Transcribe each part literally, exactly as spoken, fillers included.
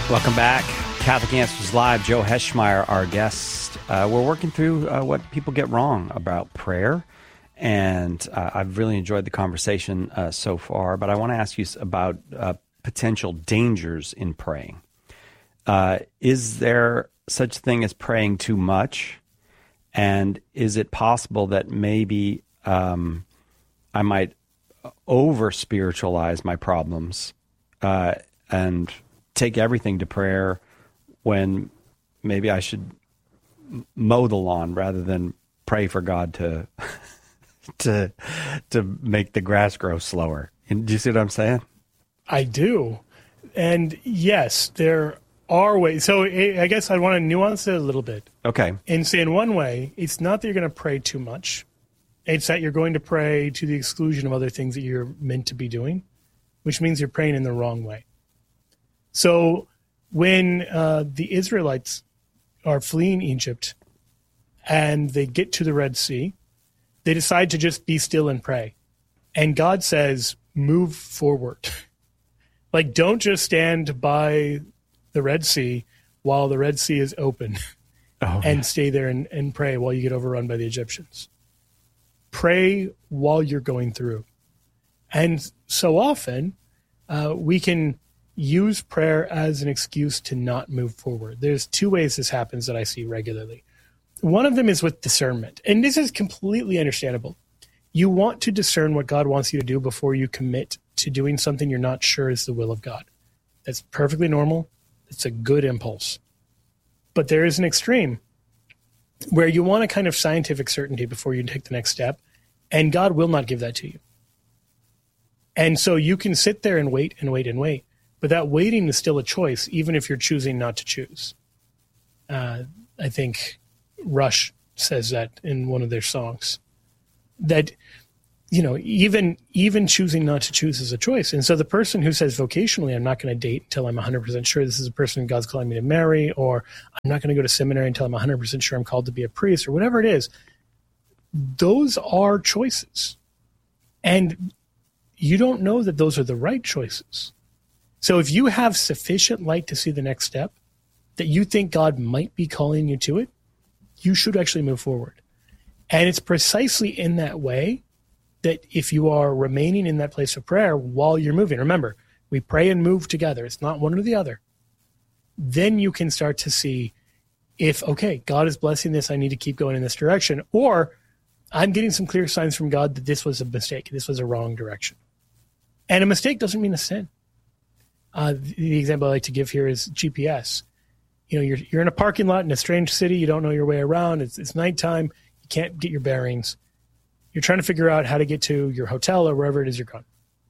Welcome back. Catholic Answers Live. Joe Heschmeyer, our guest. Uh, we're working through uh, what people get wrong about prayer, and uh, I've really enjoyed the conversation uh, so far, but I want to ask you about uh, potential dangers in praying. Uh, is there such thing as praying too much? And is it possible that maybe um, I might over-spiritualize my problems uh, and take everything to prayer when maybe I should mow the lawn rather than pray for God to to to make the grass grow slower? And do you see what I'm saying? I do. And yes, there are ways. So I guess I want to nuance it a little bit. Okay. And say in one way, it's not that you're going to pray too much. It's that you're going to pray to the exclusion of other things that you're meant to be doing, which means you're praying in the wrong way. So when uh, the Israelites are fleeing Egypt and they get to the Red Sea, they decide to just be still and pray. And God says, move forward. Like, don't just stand by the Red Sea while the Red Sea is open oh, and yeah. stay there and, and pray while you get overrun by the Egyptians. Pray while you're going through. And so often uh, we can use prayer as an excuse to not move forward. There's two ways this happens that I see regularly. One of them is with discernment. And this is completely understandable. You want to discern what God wants you to do before you commit to doing something you're not sure is the will of God. That's perfectly normal. It's a good impulse. But there is an extreme where you want a kind of scientific certainty before you take the next step, and God will not give that to you. And so you can sit there and wait and wait and wait, but that waiting is still a choice, even if you're choosing not to choose. Uh, I think Rush says that in one of their songs, that, you know, even even choosing not to choose is a choice. And so the person who says vocationally, I'm not going to date until I'm one hundred percent sure this is a person God's calling me to marry, or I'm not going to go to seminary until I'm one hundred percent sure I'm called to be a priest, or whatever it is, those are choices. And you don't know that those are the right choices. So if you have sufficient light to see the next step, that you think God might be calling you to it, you should actually move forward. And it's precisely in that way that if you are remaining in that place of prayer while you're moving, remember, we pray and move together. It's not one or the other. Then you can start to see if, okay, God is blessing this, I need to keep going in this direction, or I'm getting some clear signs from God that this was a mistake, this was a wrong direction. And a mistake doesn't mean a sin. Uh, the example I like to give here is G P S. You know, you're you're in a parking lot in a strange city, you don't know your way around, it's, it's nighttime, you can't get your bearings. You're trying to figure out how to get to your hotel or wherever it is you're going.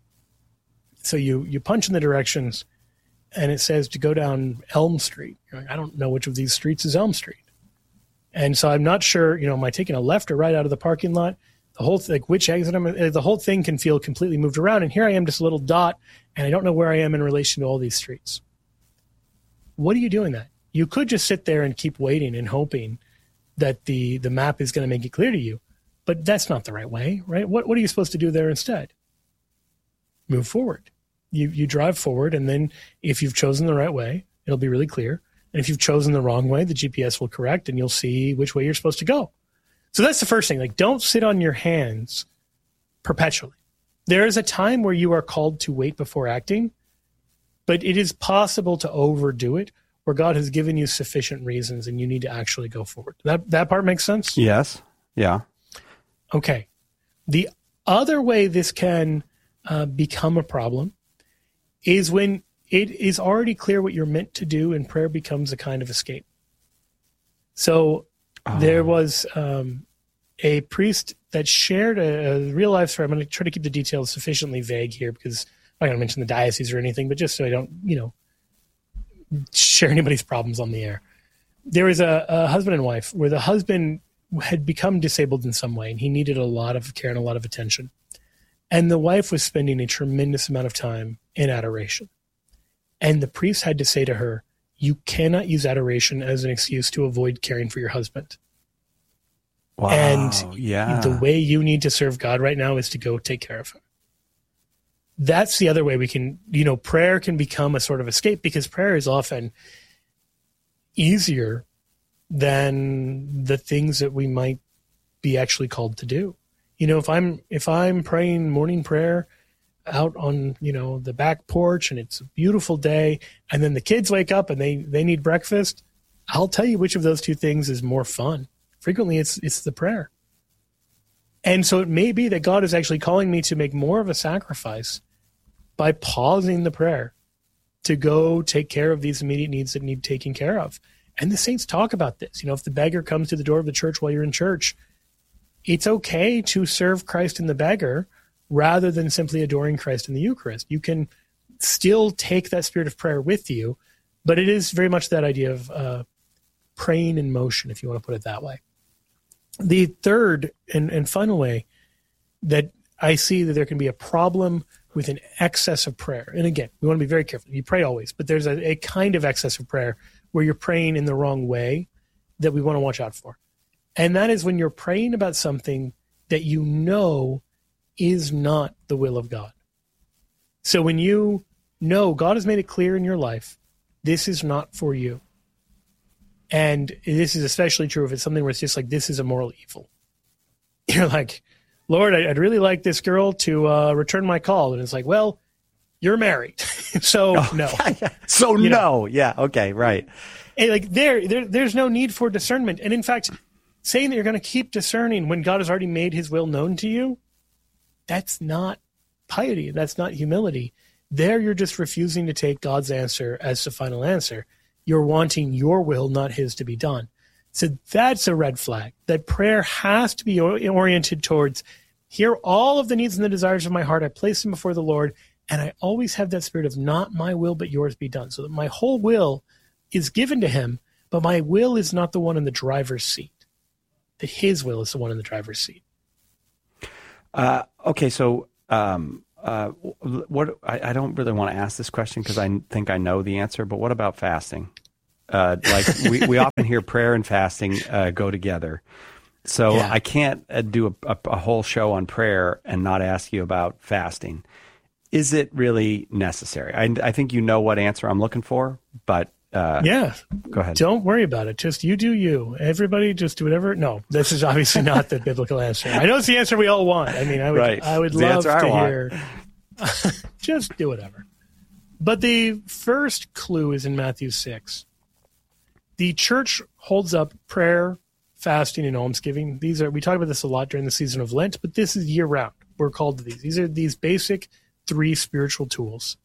So you you punch in the directions, and it says to go down Elm Street. You're like, I don't know which of these streets is Elm Street. And so I'm not sure, you know, am I taking a left or right out of the parking lot? The whole th- like which exit am I, the whole thing can feel completely moved around. And here I am, just a little dot, and I don't know where I am in relation to all these streets. What are you doing that? You could just sit there and keep waiting and hoping that the, the map is going to make it clear to you. But that's not the right way, right? What what are you supposed to do there instead? Move forward. You you drive forward, and then if you've chosen the right way, it'll be really clear. And if you've chosen the wrong way, the G P S will correct, and you'll see which way you're supposed to go. So that's the first thing. Like, don't sit on your hands perpetually. There is a time where you are called to wait before acting, but it is possible to overdo it, where God has given you sufficient reasons, and you need to actually go forward. That that part makes sense? Yes. Yeah. Okay. The other way this can uh, become a problem is when it is already clear what you're meant to do, and prayer becomes a kind of escape. So oh. there was um, a priest that shared a, a real life story. I'm going to try to keep the details sufficiently vague here because I'm not going to mention the diocese or anything, but just so I don't, you know, share anybody's problems on the air. There was a, a husband and wife where the husband had become disabled in some way, and he needed a lot of care and a lot of attention. And the wife was spending a tremendous amount of time in adoration. And the priest had to say to her, you cannot use adoration as an excuse to avoid caring for your husband. Wow, and yeah. the way you need to serve God right now is to go take care of him. that's the other way we can, you know, prayer can become a sort of escape, because prayer is often easier than the things that we might be actually called to do. You know, if I'm if I'm praying morning prayer out on, you know, the back porch and it's a beautiful day, and then the kids wake up and they they need breakfast, I'll tell you which of those two things is more fun. Frequently it's it's the prayer. And so it may be that God is actually calling me to make more of a sacrifice by pausing the prayer to go take care of these immediate needs that need taken care of. And the saints talk about this. You know, if the beggar comes to the door of the church while you're in church, it's okay to serve Christ in the beggar rather than simply adoring Christ in the Eucharist. You can still take that spirit of prayer with you, but it is very much that idea of uh, praying in motion, if you want to put it that way. The third and, and final way that I see that there can be a problem with an excess of prayer. And again, we want to be very careful. You pray always, but there's a, a kind of excess of prayer where you're praying in the wrong way that we want to watch out for. And that is when you're praying about something that you know is not the will of God. So when you know God has made it clear in your life, this is not for you. And this is especially true if it's something where it's just like, this is a moral evil. You're like, Lord, I'd really like this girl to uh, return my call. And it's like, well, you're married. so oh, no. so you no. Know. Yeah. Okay. Right. And like there, there, there's no need for discernment. And in fact, saying that you're going to keep discerning when God has already made his will known to you, that's not piety. That's not humility. There, you're just refusing to take God's answer as the final answer. You're wanting your will, not his, to be done. So that's a red flag. That prayer has to be oriented towards, here are all of the needs and the desires of my heart. I place them before the Lord, and I always have that spirit of not my will, but yours be done. So that my whole will is given to him, but my will is not the one in the driver's seat. That his will is the one in the driver's seat. Uh, okay, so um, uh, what I, I don't really want to ask this question because I think I know the answer, but what about fasting? Uh, like we, we often hear prayer and fasting uh, go together. So yeah. I can't uh, do a, a, a whole show on prayer and not ask you about fasting. Is it really necessary? I, I think you know what answer I'm looking for, but uh, yeah, go ahead. Don't worry about it. Just you do you. Everybody just do whatever. No, this is obviously not the biblical answer. I know it's the answer we all want. I mean, I would, right. I would it's love to I hear. Just do whatever. But the first clue is in Matthew six. The church holds up prayer, fasting, and almsgiving. These are we talk about this a lot during the season of Lent, but this is year round. We're called to these. These are these basic three spiritual tools,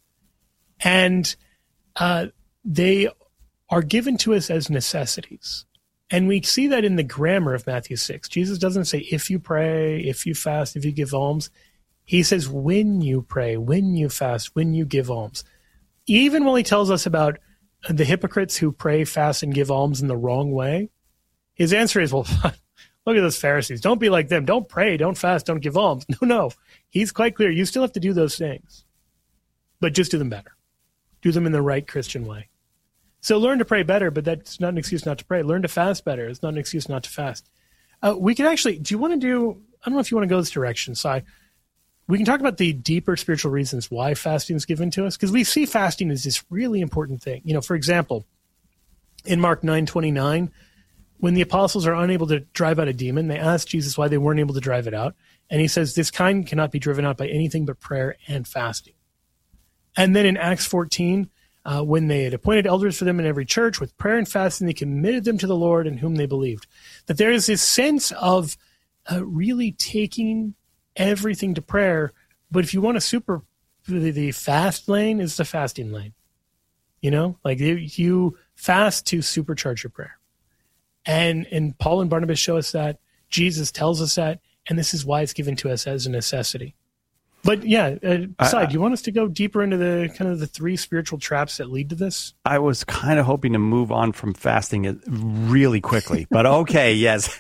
and uh, they are given to us as necessities. And we see that in the grammar of Matthew six. Jesus doesn't say if you pray, if you fast, if you give alms. He says when you pray, when you fast, when you give alms. Even when he tells us about the hypocrites who pray, fast, and give alms in the wrong way, his answer is, well, look at those Pharisees. Don't be like them. Don't pray, don't fast, don't give alms. No, no. He's quite clear. You still have to do those things, but just do them better. Do them in the right Christian way. So learn to pray better, but that's not an excuse not to pray. Learn to fast better. It's not an excuse not to fast. Uh, we can actually, do you want to do, I don't know if you want to go this direction, Si. We can talk about the deeper spiritual reasons why fasting is given to us, because we see fasting as this really important thing. You know, for example, in Mark nine twenty-nine, when the apostles are unable to drive out a demon, they ask Jesus why they weren't able to drive it out. And he says, this kind cannot be driven out by anything but prayer and fasting. And then in Acts fourteen, uh, when they had appointed elders for them in every church with prayer and fasting, they committed them to the Lord in whom they believed. That there is this sense of uh, really taking everything to prayer. But if you want to super, the, the fast lane is the fasting lane. You know, like you, you fast to supercharge your prayer. And and Paul and Barnabas show us that. Jesus tells us that. And this is why it's given to us as a necessity. But yeah, uh, Si, do you want us to go deeper into the kind of the three spiritual traps that lead to this? I was kind of hoping to move on from fasting really quickly, but okay, yes.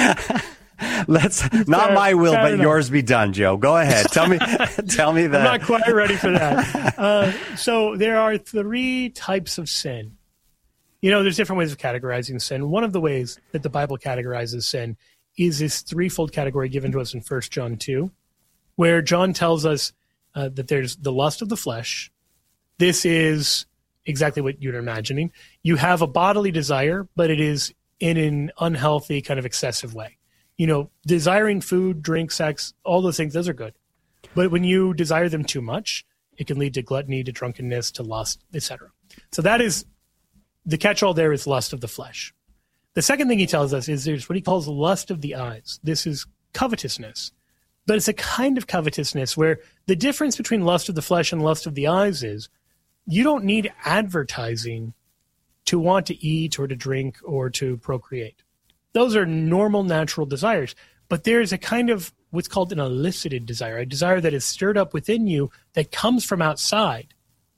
Let's fair, not my will, but enough. Yours be done, Joe. Go ahead. Tell me, tell me that. I'm not quite ready for that. Uh, so there are three types of sin. You know, there's different ways of categorizing sin. One of the ways that the Bible categorizes sin is this threefold category given to us in First John two, where John tells us uh, that there's the lust of the flesh. This is exactly what you're imagining. You have a bodily desire, but it is in an unhealthy kind of excessive way. You know, desiring food, drink, sex, all those things, those are good. But when you desire them too much, it can lead to gluttony, to drunkenness, to lust, et cetera. So that is, the catch-all there is lust of the flesh. The second thing he tells us is there's what he calls lust of the eyes. This is covetousness. But it's a kind of covetousness where the difference between lust of the flesh and lust of the eyes is you don't need advertising to want to eat or to drink or to procreate. Those are normal, natural desires. But there's a kind of what's called an elicited desire, a desire that is stirred up within you that comes from outside.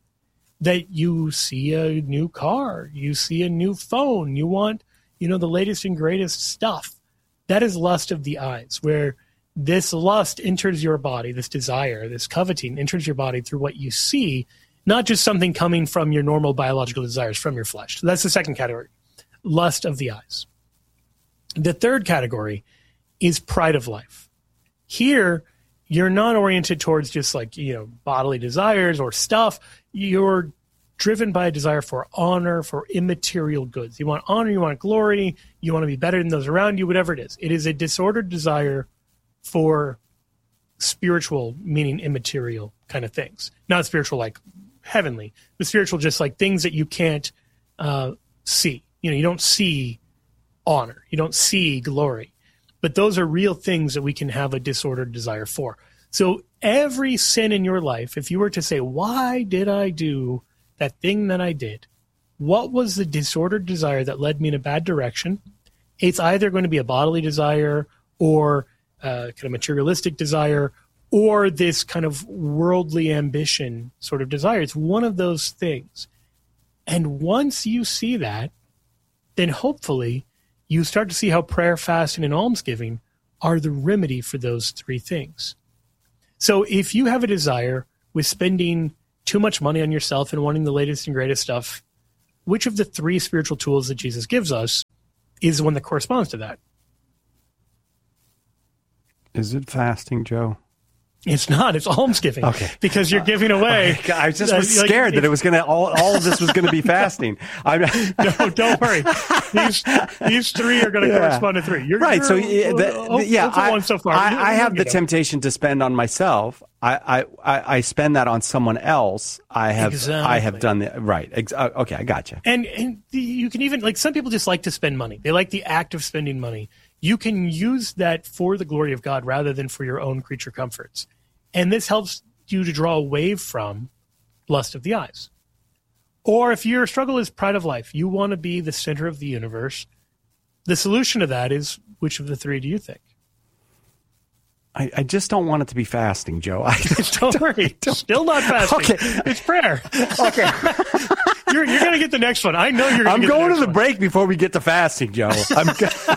That you see a new car, you see a new phone, you want, you know, the latest and greatest stuff. That is lust of the eyes, where this lust enters your body, this desire, this coveting enters your body through what you see, not just something coming from your normal biological desires from your flesh. So that's the second category, lust of the eyes. The third category is pride of life. Here, you're not oriented towards just like, you know, bodily desires or stuff. You're driven by a desire for honor, for immaterial goods. You want honor, you want glory, you want to be better than those around you, whatever it is. It is a disordered desire for spiritual, meaning immaterial kind of things. Not spiritual like heavenly, but spiritual just like things that you can't uh, see. You know, you don't see honor, you don't see glory. But those are real things that we can have a disordered desire for. So every sin in your life, if you were to say, why did I do that thing that I did? What was the disordered desire that led me in a bad direction? It's either going to be a bodily desire or a kind of materialistic desire or this kind of worldly ambition sort of desire. It's one of those things. And once you see that, then hopefully you start to see how prayer, fasting, and almsgiving are the remedy for those three things. So if you have a desire with spending too much money on yourself and wanting the latest and greatest stuff, which of the three spiritual tools that Jesus gives us is the one that corresponds to that? Is it fasting, Joe? It's not. It's almsgiving. Okay. Because you're giving away. Okay. I just was uh, scared like, that it was going to, all, all of this was going to be fasting. I'm, no, don't worry. These these three are going to yeah. correspond to three. You're, right. You're, so, uh, the, uh, yeah, I, one so far. I, I have the temptation to spend on myself. I, I, I spend that on someone else. I have exactly. I have done the right. Ex- okay, I got you. And, and the, you can even, like, some people just like to spend money. They like the act of spending money. You can use that for the glory of God rather than for your own creature comforts. And this helps you to draw away from lust of the eyes. Or if your struggle is pride of life, you want to be the center of the universe, the solution to that is, which of the three do you think? I, I just don't want it to be fasting, Joe. I don't, don't worry. Don't. Still not fasting. Okay. It's prayer. Okay. You're, you're going to get the next one. I know you're going to get the next one. I'm going to the break before we get to fasting, Joe. I'm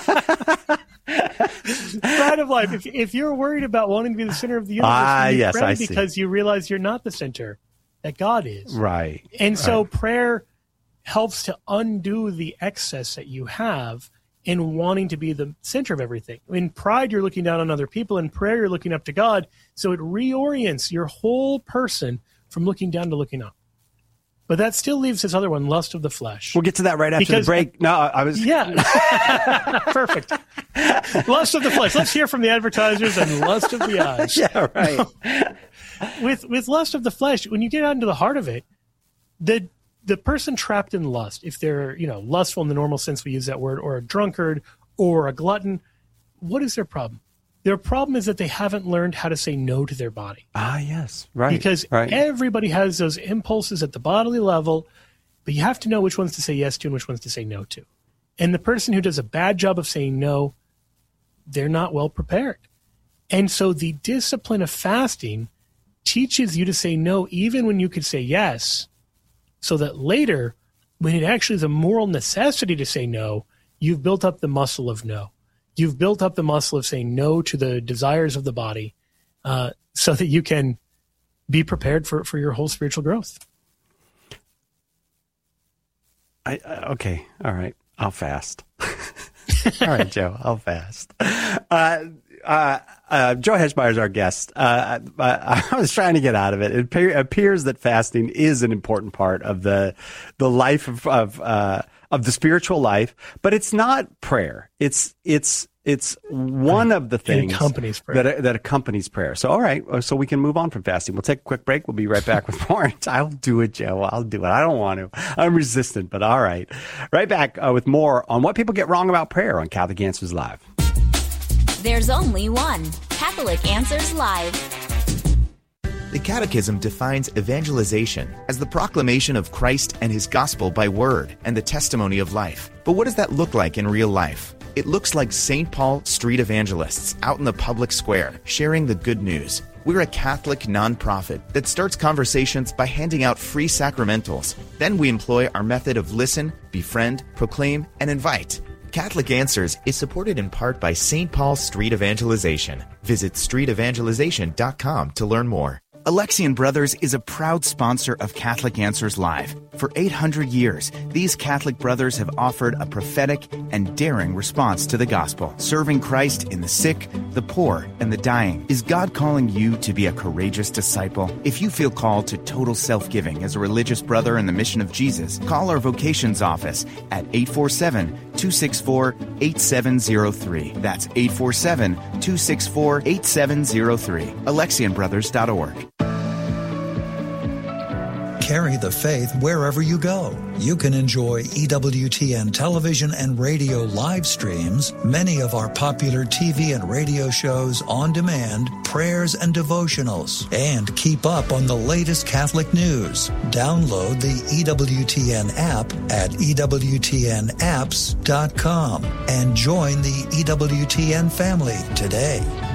Pride of life. If, if you're worried about wanting to be the center of the universe, ah, you yes, pray I because see. you realize you're not the center, that God is. Right. And so right. prayer helps to undo the excess that you have in wanting to be the center of everything. In pride, you're looking down on other people. In prayer, you're looking up to God. So it reorients your whole person from looking down to looking up. But that still leaves this other one, lust of the flesh. We'll get to that right after because, the break. No, I was... Yeah. Perfect. Lust of the flesh. Let's hear from the advertisers and lust of the eyes. Yeah, right. with with lust of the flesh, when you get out into the heart of it, the the person trapped in lust, if they're, you know, lustful in the normal sense we use that word, or a drunkard or a glutton, what is their problem? Their problem is that they haven't learned how to say no to their body. Ah, yes, right. Because right. everybody has those impulses at the bodily level, but you have to know which ones to say yes to and which ones to say no to. And the person who does a bad job of saying no, they're not well prepared. And so the discipline of fasting teaches you to say no even when you could say yes, so that later, when it actually is a moral necessity to say no, you've built up the muscle of no. You've built up the muscle of saying no to the desires of the body uh, so that you can be prepared for, for your whole spiritual growth. I, uh, okay. All right. I'll fast. All right, Joe, I'll fast. Uh, uh, uh, Joe Heschmeyer is our guest. Uh, I, I was trying to get out of it. It appear, appears that fasting is an important part of the the life of of, uh, of the spiritual life, but it's not prayer. It's it's it's one of the things accompanies prayer. that that accompanies prayer. So, all right, so we can move on from fasting. We'll take a quick break. We'll be right back with more. I'll do it, Joe. I'll do it. I don't want to. I'm resistant, but all right. Right back uh, with more on what people get wrong about prayer on Catholic Answers Live. There's only one Catholic Answers Live. The Catechism defines evangelization as the proclamation of Christ and His gospel by word and the testimony of life. But what does that look like in real life? It looks like Saint Paul street evangelists out in the public square sharing the good news. We're a Catholic nonprofit that starts conversations by handing out free sacramentals. Then we employ our method of listen, befriend, proclaim, and invite. Catholic Answers is supported in part by Saint Paul Street Evangelization. Visit street evangelization dot com to learn more. Alexian Brothers is a proud sponsor of Catholic Answers Live. For eight hundred years, these Catholic brothers have offered a prophetic and daring response to the gospel, serving Christ in the sick, the poor, and the dying. Is God calling you to be a courageous disciple? If you feel called to total self-giving as a religious brother in the mission of Jesus, call our vocations office at eight four seven, two six four, eight seven zero three. That's eight four seven, two six four, eight seven zero three. Alexian Brothers dot org. Carry the faith wherever you go. You can enjoy E W T N television and radio live streams, many of our popular T V and radio shows on demand, prayers and devotionals, and keep up on the latest Catholic news. Download the E W T N app at E W T N apps dot com and join the E W T N family today.